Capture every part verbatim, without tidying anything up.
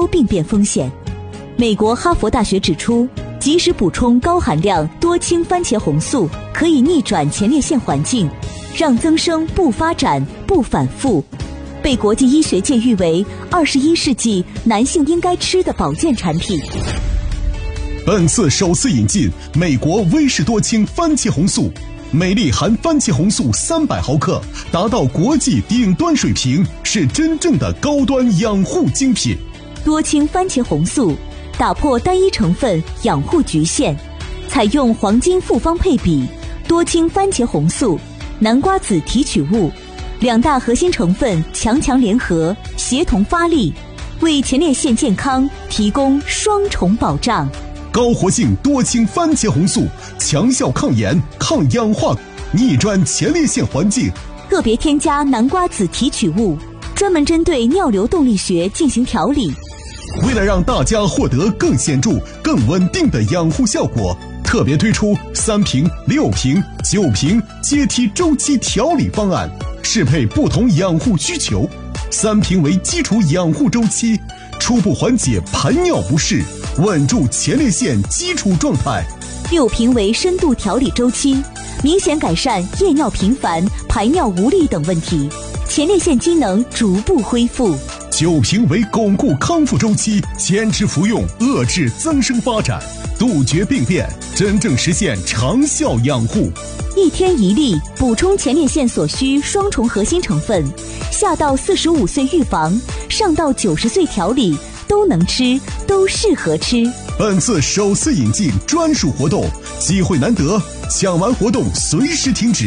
高病变风险。美国哈佛大学指出，及时补充高含量多氢番茄红素可以逆转前列腺环境，让增生不发展不反复，被国际医学界誉为二十一世纪男性应该吃的保健产品。 本次首次引进美国威士多氢番茄红素，每粒含番茄红素三百毫克，达到国际顶端水平，是真正的高端养护精品。 多氢番茄红素打破单一成分养护局限，采用黄金复方配比，多氢番茄红素、南瓜籽提取物两大核心成分强强联合，协同发力，为前列腺健康提供双重保障。 高活性多氢番茄红素，强效抗炎、抗氧化，逆转前列腺环境。 特别添加南瓜籽提取物，专门针对尿流动力学进行调理。 为了让大家获得更显著、更稳定的养护效果，特别推出三瓶、六瓶、九瓶阶梯周期调理方案，适配不同养护需求。三瓶为基础养护周期，初步缓解排尿不适，稳住前列腺基础状态。 六瓶为深度调理周期，明显改善夜尿频繁、排尿无力等问题，前列腺机能逐步恢复。 九瓶为巩固康复周期，坚持服用，遏制增生发展，杜绝病变，真正实现长效养护。 一天一粒，补充前列腺所需双重核心成分，下到四十五岁预防，上到九十岁调理，都能吃，都适合吃。 本次首次引进专属活动，机会难得，抢完活动随时停止。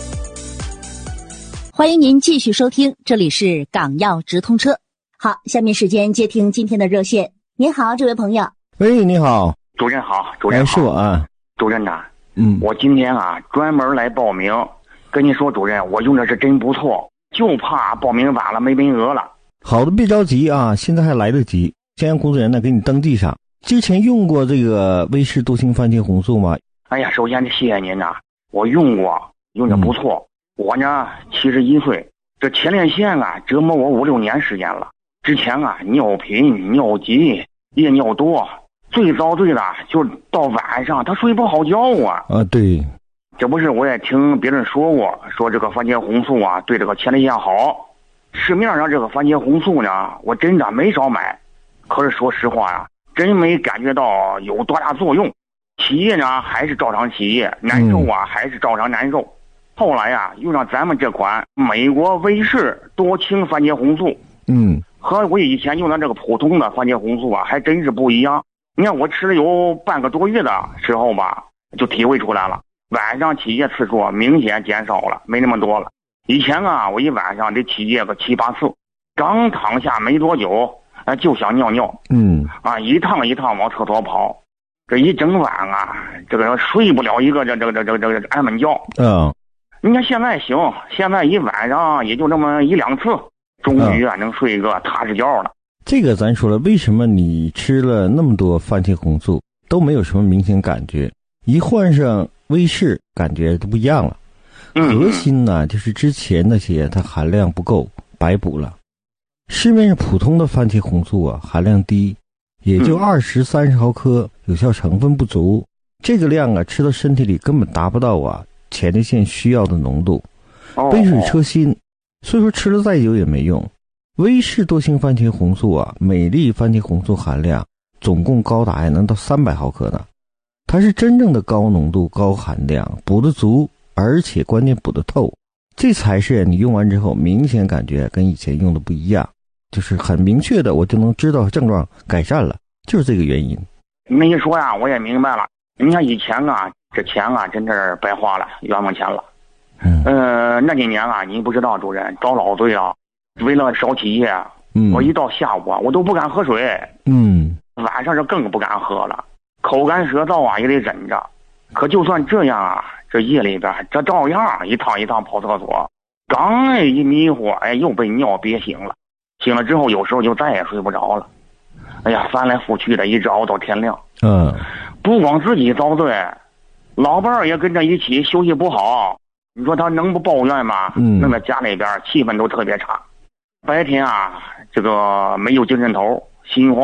欢迎您继续收听，这里是港药直通车。好，下面时间接听今天的热线。您好，这位朋友。 喂，你好。 主任好，主任好。 哎，是我啊。 主任呐， 嗯， 我今天啊专门来报名，跟您说，主任，我用的是真不错，就怕报名晚了没名额了。 好的，别着急啊，现在还来得及。先让工作人员呢给你登记上。之前用过这个威士多氢番茄红素吗？ 哎呀，首先谢谢您呐、啊，我用过，用的不错。嗯、我呢七十一岁，这前列腺啊折磨我五六年时间了。之前啊尿频、尿急、夜尿多，最遭罪的就到晚上他睡不好觉啊。 啊，对。 这不是我也听别人说过，说这个番茄红素啊对这个前列腺好。市面上这个番茄红素呢，我真的没少买，可是说实话呀、啊，真没感觉到有多大作用。起夜呢还是照常起夜，难受啊、嗯、还是照常难受。后来呀、啊、用上咱们这款美国威士多氢番茄红素， 嗯， 和我以前用的这个普通的番茄红素啊还真是不一样。你看我吃了有半个多月的时候吧，就体会出来了，晚上起夜次数明显减少了，没那么多了。以前啊我一晚上得起夜个七八次，刚躺下没多久啊就想尿尿， 嗯， 啊一趟一趟往厕所跑，这一整晚啊这个睡不了一个这这这这这这安稳觉。 嗯， 你看现在行，现在一晚上也就这么一两次，终于啊能睡一个踏实觉了。 这个咱说了，为什么你吃了那么多番茄红素都没有什么明显感觉，一换上威士感觉都不一样了。核心呢就是之前那些它含量不够，白补了。市面上普通的番茄红素啊含量低，也就二十三十毫克，有效成分不足，这个量啊吃到身体里根本达不到啊前列腺需要的浓度，杯水车薪，所以说吃了再久也没用。威士多氢番茄红素啊，每粒番茄红素含量总共高达呀能到三百毫克呢，它是真正的高浓度高含量，补得足，而且关键补得透，这才是你用完之后明显感觉跟以前用的不一样，就是很明确的我就能知道症状改善了，就是这个原因。 那一说呀我也明白了，你看以前啊这钱啊真是白花了，冤枉钱了。 嗯， 呃那几年啊你不知道主任遭老罪啊，为了少起夜，嗯，我一到下午啊我都不敢喝水， 嗯， 晚上就更不敢喝了，口干舌燥啊也得忍着。可就算这样啊，这夜里边这照样一趟一趟跑厕所，刚哎一迷糊，哎又被尿憋醒了，醒了之后有时候就再也睡不着了。哎呀，翻来覆去的一直熬到天亮。 嗯， 不光自己遭罪，老伴儿也跟着一起休息不好，你说他能不抱怨吗？ 嗯， 弄得家里边气氛都特别差。白天啊这个没有精神头，心慌